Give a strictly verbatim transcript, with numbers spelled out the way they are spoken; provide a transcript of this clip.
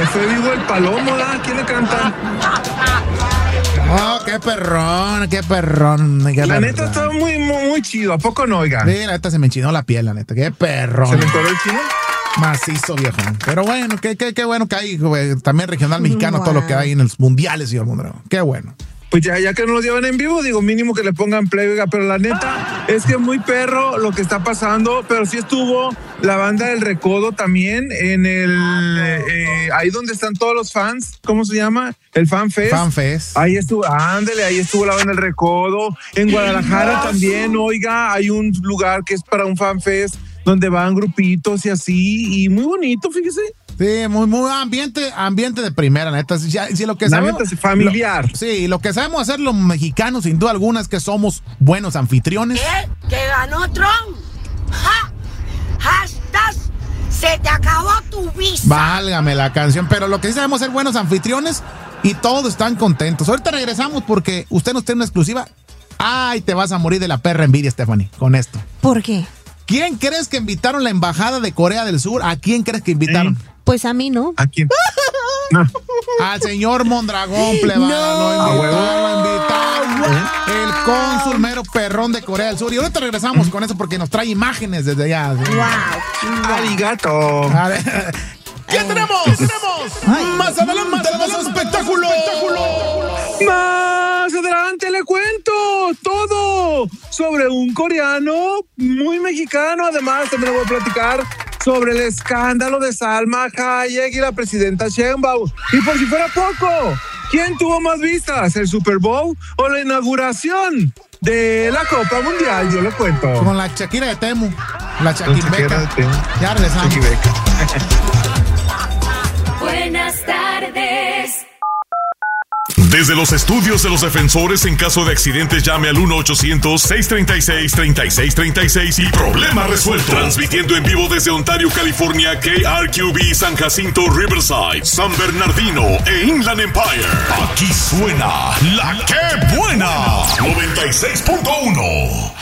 se fue vivo el palomo, ¿da? ¿Quién le canta? Oh, qué perrón, qué perrón. Qué la perrón. neta estaba muy, muy, muy chido. ¿A poco no, oiga? Sí, la neta se me enchinó la piel, la neta. Qué perrón. ¿Se le encoró el chino? Macizo, viejo. Pero bueno, qué, qué, qué bueno que hay, güey, también regional mexicano, wow. Todo lo que hay en los mundiales, señor Mondragón. Qué bueno. Pues ya, ya que no los llevan en vivo, digo, mínimo que le pongan play, oiga, pero la neta es que muy perro lo que está pasando, pero sí estuvo la banda del Recodo también en el, eh, ahí donde están todos los fans, ¿cómo se llama? El Fan Fest. Fan Fest. Ahí estuvo, ándele, ahí estuvo la banda del Recodo. En Guadalajara también, oiga, hay un lugar que es para un Fan Fest donde van grupitos y así, y muy bonito, fíjese. Sí, muy, muy ambiente, ambiente de primera, neta. Si, si lo que sabemos, familiar. Lo, sí, lo que sabemos hacer los mexicanos, sin duda alguna, es que somos buenos anfitriones. ¿Qué? ¿Que ganó Trump? ¡Ja! ¡Hashtag! ¡Se te acabó tu visa! Válgame la canción, pero lo que sí sabemos es ser buenos anfitriones y todos están contentos. Ahorita regresamos porque usted nos tiene una exclusiva. Ay, te vas a morir de la perra envidia, Stephanie, con esto. ¿Por qué? ¿Quién crees que invitaron la embajada de Corea del Sur? ¿A quién crees que invitaron? ¿Eh? Pues a mí no. ¿A quién? No. Al señor Mondragón, plebada. No. Lo invitaron, lo invitaron. Wow. El cónsul mero perrón de Corea del Sur. Y ahorita regresamos con eso porque nos trae imágenes desde allá. Wow. Arigato. A ver. ¿Qué eh. tenemos? ¿Qué tenemos? Ay. Más adelante, más, más espectáculo. espectáculo. Más adelante le cuento todo sobre un coreano muy mexicano. Además, también le voy a platicar sobre el escándalo de Salma Hayek y la presidenta Sheinbaum. Y por si fuera poco, ¿quién tuvo más vistas? ¿El Super Bowl o la inauguración de la Copa Mundial? Yo le cuento. Con la Shakira de Temu. La Shakira de Temu. Ya regresamos. Buenas tardes. Desde los estudios de los defensores, en caso de accidentes, llame al uno ochocientos, seiscientos treinta y seis, treinta y seis treinta y seis y problema resuelto. Transmitiendo en vivo desde Ontario, California, K R Q B, San Jacinto, Riverside, San Bernardino e Inland Empire. Aquí suena La Que Buena noventa y seis punto uno.